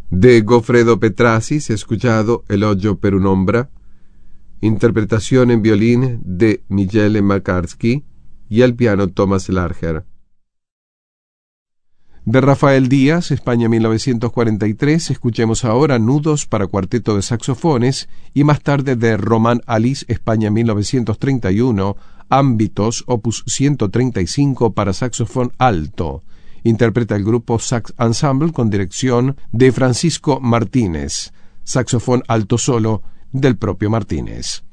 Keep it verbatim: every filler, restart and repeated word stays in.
De Goffredo Petrassi se ha escuchado Elogio per un'ombra, interpretación en violín de Michele Makarski y al piano Thomas Larcher. De Rafael Díaz, España mil novecientos cuarenta y tres, escuchemos ahora Nudos para cuarteto de saxofones y más tarde de Román Alice, España mil novecientos treinta y uno, Ámbitos, opus ciento treinta y cinco para saxofón alto. Interpreta el grupo Sax Ensemble con dirección de Francisco Martínez, saxofón alto solo del propio Martínez.